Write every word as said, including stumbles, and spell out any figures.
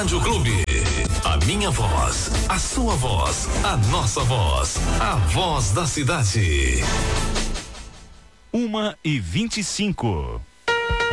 Rádio Clube. A minha voz, a sua voz, a nossa voz, a voz da cidade. Uma e vinte e cinco.